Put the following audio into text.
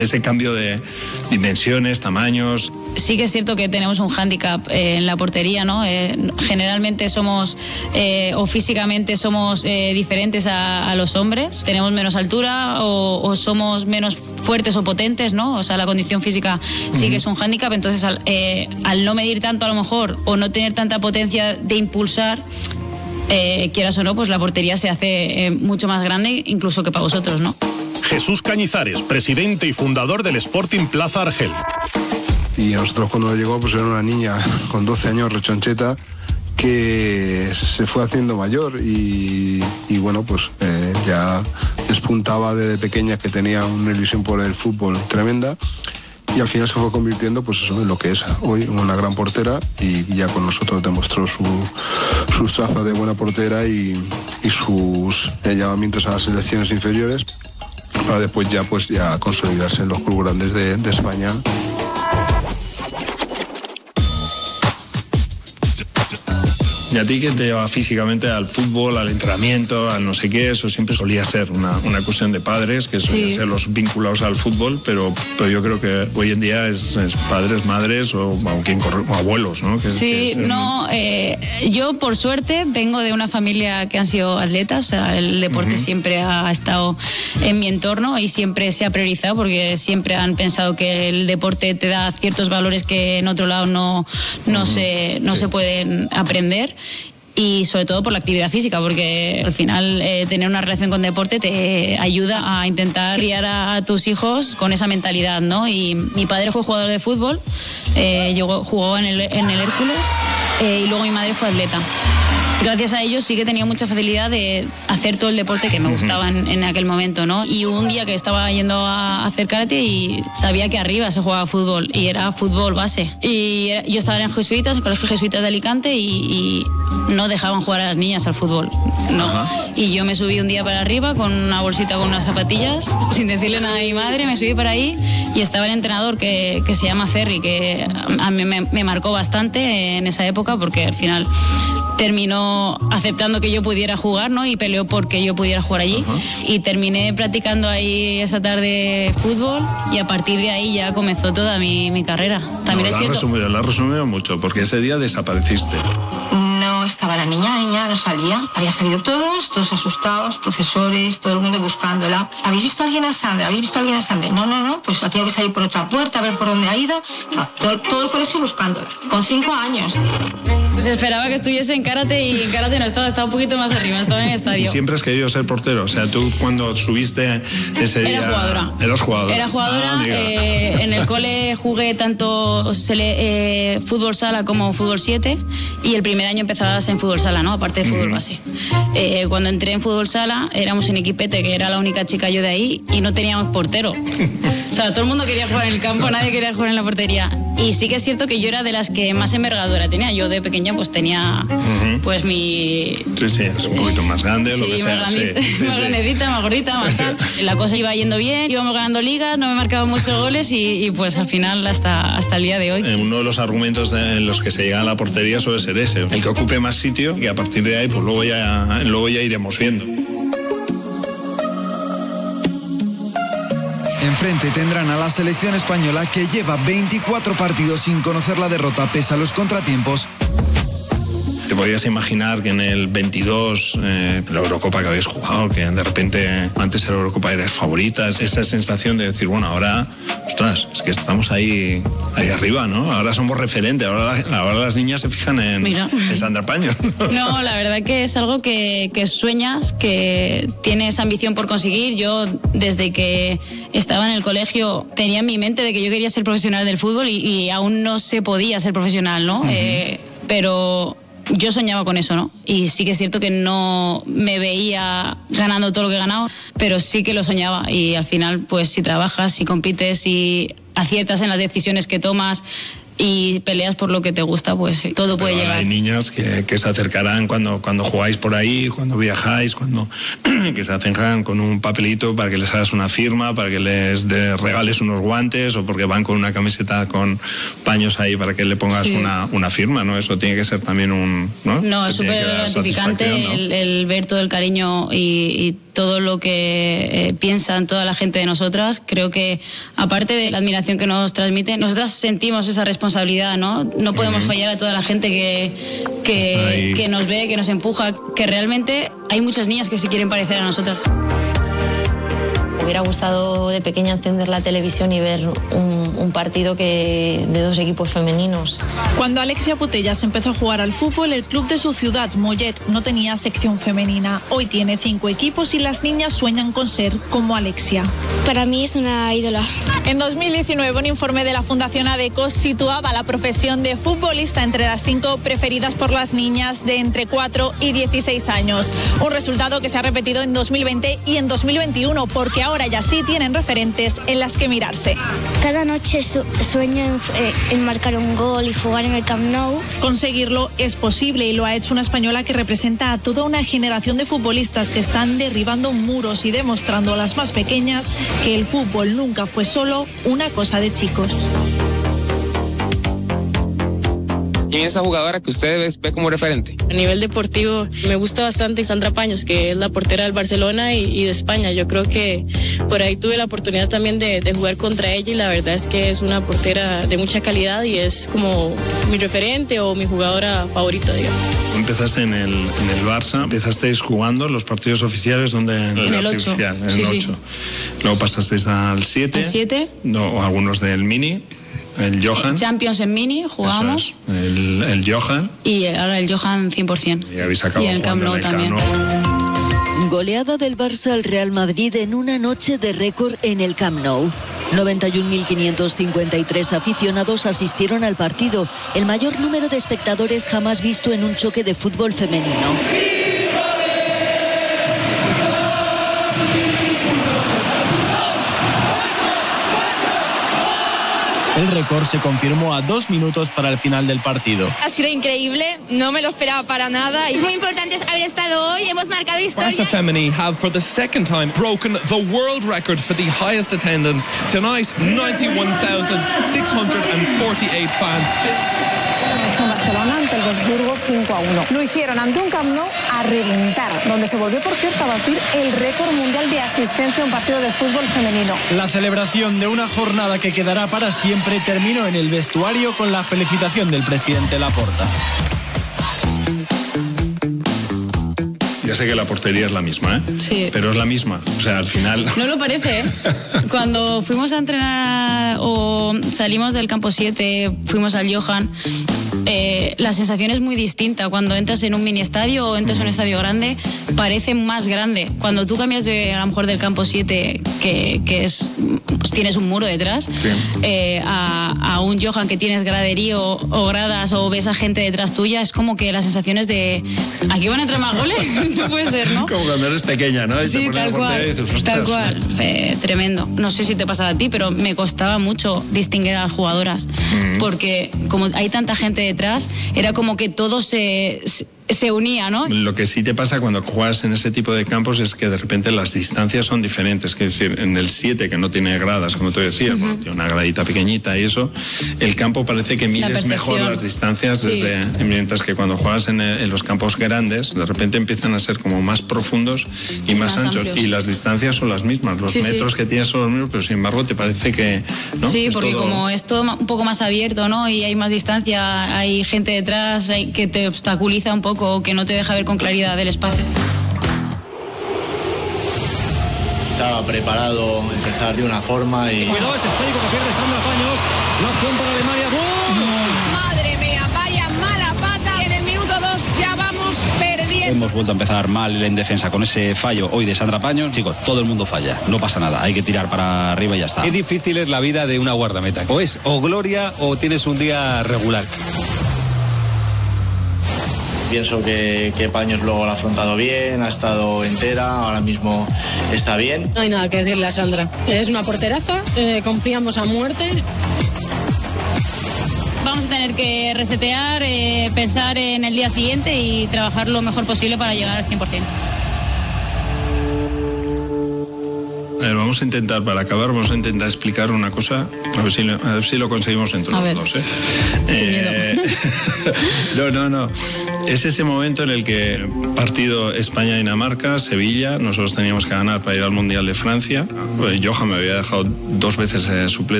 Ese cambio de dimensiones, tamaños. Sí que es cierto que tenemos un hándicap en la portería, ¿no? Generalmente somos, o físicamente somos diferentes a los hombres. Tenemos menos altura o somos menos fuertes o potentes, ¿no? O sea, la condición física sí que es un hándicap. Entonces, al no medir tanto a lo mejor o no tener tanta potencia de impulsar, quieras o no, pues la portería se hace mucho más grande incluso que para vosotros, ¿no? Jesús Cañizares, presidente y fundador del Sporting Plaza Argel. Y nosotros cuando llegó, pues era una niña con 12 años, rechoncheta, que se fue haciendo mayor y bueno, pues ya despuntaba desde pequeña, que tenía una ilusión por el fútbol tremenda. Y al final se fue convirtiendo, pues eso, en lo que es hoy, una gran portera, y ya con nosotros demostró sus trazas de buena portera y sus llamamientos a las selecciones inferiores, para después ya consolidarse en los clubes grandes de España. ¿Y a ti qué te lleva físicamente al fútbol, al entrenamiento, al no sé qué? Eso siempre solía ser una cuestión de padres, que solían ser los vinculados al fútbol, pero yo creo que hoy en día es padres, madres o abuelos, ¿no? Yo por suerte vengo de una familia que han sido atletas, o sea, el deporte siempre ha estado en mi entorno y siempre se ha priorizado, porque siempre han pensado que el deporte te da ciertos valores que en otro lado no se pueden aprender. Y sobre todo por la actividad física, porque al final tener una relación con deporte te ayuda a intentar criar a tus hijos con esa mentalidad, ¿no? Y mi padre fue jugador de fútbol, jugó en el Hércules, y luego mi madre fue atleta. Gracias a ellos sí que tenía mucha facilidad de hacer todo el deporte que me gustaba en aquel momento, ¿no? Y un día que estaba yendo a hacer karate y sabía que arriba se jugaba fútbol y era fútbol base. Y yo estaba en jesuitas, en colegio jesuitas de Alicante, y no dejaban jugar a las niñas al fútbol, ¿no? Y yo me subí un día para arriba con una bolsita con unas zapatillas, sin decirle nada a mi madre, me subí para ahí y estaba el entrenador que se llama Ferri, que a mí me marcó bastante en esa época, porque al final terminó aceptando que yo pudiera jugar, ¿no? Y peleó porque yo pudiera jugar allí. Y terminé practicando ahí esa tarde fútbol, y a partir de ahí ya comenzó toda mi carrera. También es cierto. La has resumido mucho, porque ese día desapareciste. No estaba la niña no salía. Había salido todos asustados, profesores, todo el mundo buscándola. ¿Habéis visto a alguien a Sandra? ¿Habéis visto a alguien a Sandra? No, pues ha tenido que salir por otra puerta, a ver por dónde ha ido. No, todo el colegio buscándola, con 5 años. Se esperaba que estuviese en karate, y en karate no estaba un poquito más arriba, estaba en el estadio. ¿Y siempre has querido ser portero? O sea, tú cuando subiste ese día... Era jugadora. ¿Eras jugadora? Era jugadora. En el cole jugué tanto fútbol sala como fútbol 7, y el primer año empezabas en fútbol sala, ¿no? Aparte de fútbol base. Cuando entré en fútbol sala éramos un equipete, que era la única chica yo de ahí, y no teníamos portero. O sea, todo el mundo quería jugar en el campo, nadie quería jugar en la portería. Y sí que es cierto que yo era de las que más envergadura tenía. Yo de pequeña pues tenía pues mi... Sí, es un poquito más grande, lo que sea. Más grandecita, más gordita, más tal. La cosa iba yendo bien, íbamos ganando ligas, no me marcaban muchos goles y pues al final hasta el día de hoy. Uno de los argumentos en los que se llega a la portería suele ser ese, el que ocupe más sitio, y a partir de ahí pues luego ya iremos viendo. Enfrente tendrán a la selección española, que lleva 24 partidos sin conocer la derrota pese a los contratiempos. ¿Te podías imaginar que en el 22, la Eurocopa que habéis jugado, que de repente antes la Eurocopa era favorita, esa sensación de decir, bueno, ahora, ostras, es que estamos ahí arriba, ¿no? Ahora somos referente, ahora las niñas se fijan en Sandra Paños. No, la verdad que es algo que sueñas, que tienes ambición por conseguir. Yo, desde que estaba en el colegio, tenía en mi mente de que yo quería ser profesional del fútbol y aún no se podía ser profesional, ¿no? Pero yo soñaba con eso, ¿no? Y sí que es cierto que no me veía ganando todo lo que he ganado, pero sí que lo soñaba. Y al final, pues si trabajas, si compites, si aciertas en las decisiones que tomas y peleas por lo que te gusta, pues todo puede llegar. Hay niñas que se acercarán cuando jugáis por ahí, cuando viajáis, que se acercan con un papelito para que les hagas una firma, para que les regales unos guantes, o porque van con una camiseta con paños ahí para que le pongas una firma, ¿no? Eso tiene que ser también No, es súper gratificante, ¿no? el ver todo el cariño y todo lo que piensan toda la gente de nosotras. Creo que, aparte de la admiración que nos transmiten, nosotras sentimos esa responsabilidad, ¿no? No podemos fallar a toda la gente que nos ve, que nos empuja, que realmente hay muchas niñas que se quieren parecer a nosotras. Me hubiera gustado de pequeña encender la televisión y ver un partido de dos equipos femeninos. Cuando Alexia Putellas empezó a jugar al fútbol, el club de su ciudad, Mollet, no tenía sección femenina. Hoy tiene 5 equipos y las niñas sueñan con ser como Alexia. Para mí es una ídola. En 2019, un informe de la Fundación ADECO situaba la profesión de futbolista entre las 5 preferidas por las niñas de entre 4 y 16 años. Un resultado que se ha repetido en 2020 y en 2021, porque ahora ya sí tienen referentes en las que mirarse. Cada noche sueño en marcar un gol y jugar en el Camp Nou. Conseguirlo es posible y lo ha hecho una española que representa a toda una generación de futbolistas que están derribando muros y demostrando a las más pequeñas que el fútbol nunca fue solo una cosa de chicos. ¿Quién es esa jugadora que usted ve como referente? A nivel deportivo me gusta bastante Sandra Paños, que es la portera del Barcelona y de España. Yo creo que por ahí tuve la oportunidad también de jugar contra ella y la verdad es que es una portera de mucha calidad y es como mi referente o mi jugadora favorita, digamos. Empezaste en el Barça, empezasteis jugando los partidos oficiales donde en el 8. En el 8. Luego pasasteis al 7. ¿Al 7? No, o algunos del Mini. El Johan. Champions en Mini jugamos. El Johan. Y ahora el Johan 100%. Y habéis acabado el Camp Nou también. Goleada del Barça al Real Madrid en una noche de récord en el Camp Nou. 91.553 aficionados asistieron al partido, el mayor número de espectadores jamás visto en un choque de fútbol femenino. El récord se confirmó a 2 minutos para el final del partido. Ha sido increíble, no me lo esperaba para nada. Es muy importante haber estado hoy, hemos marcado historia. Barça Femení have for the second time broken the world record for the highest attendance. Tonight, 91,648 fans. En Barcelona ante el Wolfsburgo 5-1. Lo hicieron ante un Camp Nou a reventar, donde se volvió, por cierto, a batir el récord mundial de asistencia a un partido de fútbol femenino. La celebración de una jornada que quedará para siempre terminó en el vestuario con la felicitación del presidente Laporta. Ya sé que la portería es la misma, ¿eh? Sí. Pero es la misma, o sea, al final... No lo parece, ¿eh? Cuando fuimos a entrenar o salimos del campo 7, fuimos al Johan, la sensación es muy distinta. Cuando entras en un mini estadio o entras en un estadio grande, parece más grande. Cuando tú cambias a lo mejor del campo 7, que es, pues tienes un muro detrás, sí. A un Johan que tienes graderío o gradas o ves a gente detrás tuya, es como que la sensación es de... ¿Aquí van a entrar más goles? No puede ser, ¿no? Como cuando eres pequeña, ¿no? Y sí, te tal cual, y dices, tal cual. Tremendo. No sé si te pasaba a ti, pero me costaba mucho distinguir a las jugadoras, porque como hay tanta gente detrás, era como que todo se unía, ¿no? Lo que sí te pasa cuando juegas en ese tipo de campos es que de repente las distancias son diferentes. Es decir, en el 7, que no tiene gradas, como tú decías, bueno, tiene una gradita pequeñita y eso, el campo parece que mides mejor las distancias, mientras que cuando juegas en los campos grandes, de repente empiezan a ser como más profundos y más anchos. Amplios. Y las distancias son las mismas, los metros que tienes son los mismos, pero sin embargo te parece que... ¿no? Sí, es porque todo... como es todo un poco más abierto, ¿no? Y hay más distancia, hay gente detrás que te obstaculiza un poco, que no te deja ver con claridad el espacio. Estaba preparado empezar de una forma y... Cuidado ese esférico que pierde Sandra Paños. La opción para Alemania. ¡Gol! Madre mía, vaya mala pata. En el minuto 2 ya vamos perdiendo. Hemos vuelto a empezar mal en defensa con ese fallo hoy de Sandra Paños. Chicos, todo el mundo falla. No pasa nada. Hay que tirar para arriba y ya está. Qué difícil es la vida de una guardameta. O es o gloria o tienes un día regular. Pienso que Paños luego lo ha afrontado bien, ha estado entera, ahora mismo está bien. No hay nada que decirle a Sandra. Es una porteraza, confiamos a muerte. Vamos a tener que resetear, pensar en el día siguiente y trabajar lo mejor posible para llegar al 100%. ver, vamos a intentar, para acabar, vamos a intentar explicar una cosa, a ver si lo conseguimos entre los dos. No. Es ese momento en el que partido España-Dinamarca, Sevilla, nosotros teníamos que ganar para ir al Mundial de Francia. Johan me había dejado 2 veces suplente